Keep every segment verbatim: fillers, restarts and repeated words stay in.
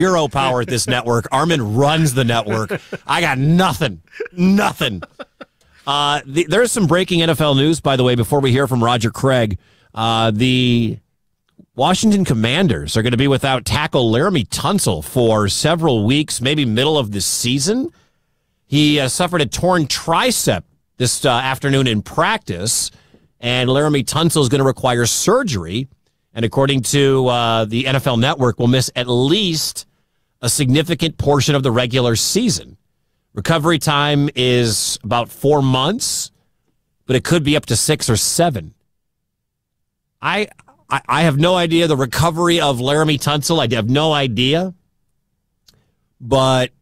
zero power at this network. Armin runs the network. I got nothing. Nothing. Uh, the, there's some breaking N F L news, by the way, before we hear from Roger Craig. Uh, the Washington Commanders are going to be without tackle Laremy Tunsil for several weeks, maybe middle of the season. He uh, suffered a torn tricep this uh, afternoon in practice, and Laremy Tunsil is going to require surgery. And according to uh, the N F L Network, will miss at least a significant portion of the regular season. Recovery time is about four months, but it could be up to six or seven. I I, I have no idea the recovery of Laremy Tunsil. I have no idea. But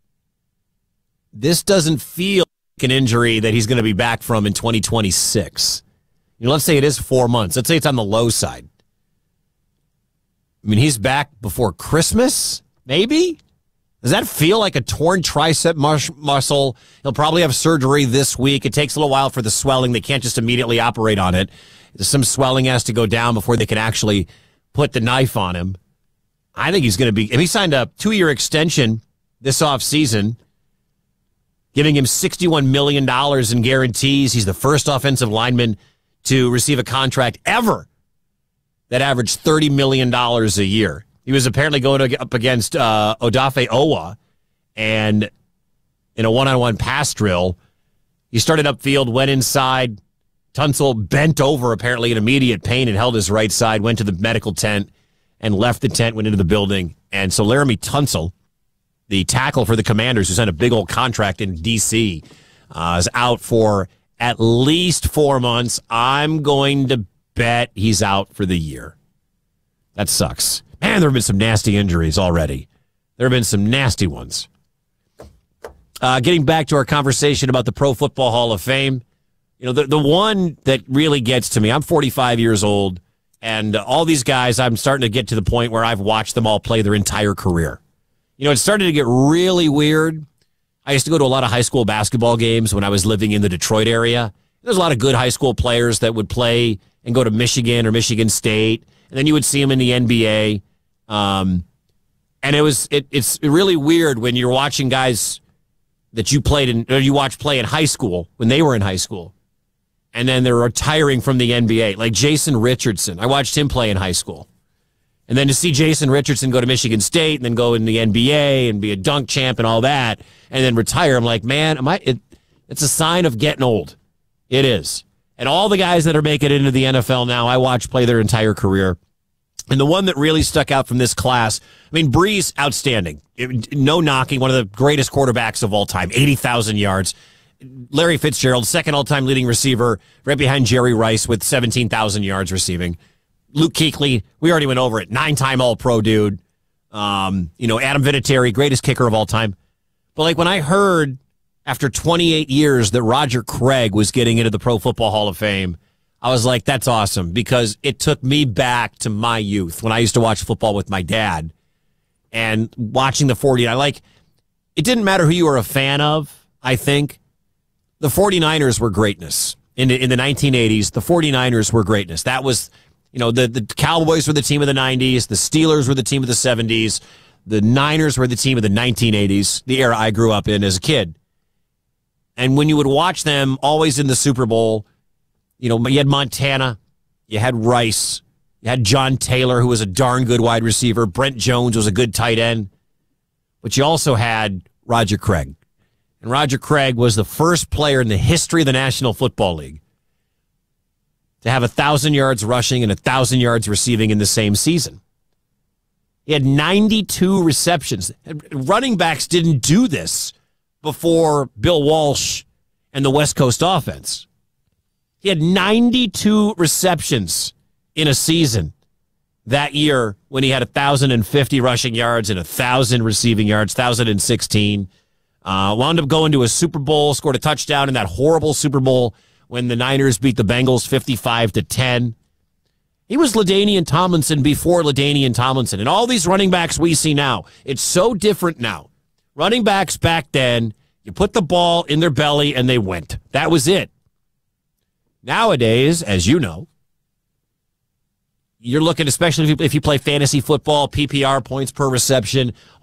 this doesn't feel like an injury that he's going to be back from in twenty twenty-six. You know, let's say it is four months. Let's say it's on the low side. I mean, he's back before Christmas, maybe? Does that feel like a torn tricep mus- muscle? He'll probably have surgery this week. It takes a little while for the swelling. They can't just immediately operate on it. Some swelling has to go down before they can actually put the knife on him. I think he's going to be, if he signed a two-year extension this offseason, giving him sixty-one million dollars in guarantees. He's the first offensive lineman to receive a contract ever that averaged thirty million dollars a year. He was apparently going up against uh, Odafe Owa, and in a one-on-one pass drill, he started upfield, went inside. Tunsil bent over, apparently in immediate pain, and held his right side, went to the medical tent, and left the tent, went into the building. And so Laremy Tunsil, the tackle for the Commanders, who signed a big old contract in D C, uh, is out for at least four months. I'm going to bet he's out for the year. That sucks. Man, there have been some nasty injuries already. There have been some nasty ones. Uh, getting back to our conversation about the Pro Football Hall of Fame, you know, the, the one that really gets to me, I'm forty-five years old, and all these guys, I'm starting to get to the point where I've watched them all play their entire career. You know, it started to get really weird. I used to go to a lot of high school basketball games when I was living in the Detroit area. There's a lot of good high school players that would play and go to Michigan or Michigan State, and then you would see them in the N B A. Um, and it was it, it's really weird when you're watching guys that you played in, or you watched play in high school when they were in high school, and then they're retiring from the N B A. Like Jason Richardson, I watched him play in high school, and then to see Jason Richardson go to Michigan State and then go in the N B A and be a dunk champ and all that, and then retire, I'm like, man, am I? It, it's a sign of getting old. It is. And all the guys that are making it into the N F L now, I watch play their entire career. And the one that really stuck out from this class, I mean, Breeze, outstanding. It, no knocking, one of the greatest quarterbacks of all time, eighty thousand yards. Larry Fitzgerald, second all-time leading receiver, right behind Jerry Rice with seventeen thousand yards receiving. Luke Kuechly, we already went over it, nine-time All-Pro dude. Um, you know, Adam Vinatieri, greatest kicker of all time. But like when I heard after twenty-eight years that Roger Craig was getting into the Pro Football Hall of Fame, I was like, that's awesome, because it took me back to my youth when I used to watch football with my dad and watching the forty. I like, it didn't matter who you were a fan of, I think. The forty-niners were greatness. In the, in the nineteen eighties, the forty-niners were greatness. That was, you know, the, the Cowboys were the team of the nineties. The Steelers were the team of the seventies. The Niners were the team of the nineteen eighties, the era I grew up in as a kid. And when you would watch them always in the Super Bowl, you know, you had Montana, you had Rice, you had John Taylor, who was a darn good wide receiver. Brent Jones was a good tight end. But you also had Roger Craig. And Roger Craig was the first player in the history of the National Football League to have one thousand yards rushing and one thousand yards receiving in the same season. He had ninety-two receptions. Running backs didn't do this before Bill Walsh and the West Coast offense. He had ninety-two receptions in a season that year when he had one thousand fifty rushing yards and one thousand receiving yards, one thousand sixteen. Uh, wound up going to a Super Bowl, scored a touchdown in that horrible Super Bowl when the Niners beat the Bengals fifty-five to ten. He was LaDainian Tomlinson before LaDainian Tomlinson. And all these running backs we see now, it's so different now. Running backs back then, you put the ball in their belly and they went. That was it. Nowadays, as you know, you're looking, especially if you, if you play fantasy football, P P R, points per reception,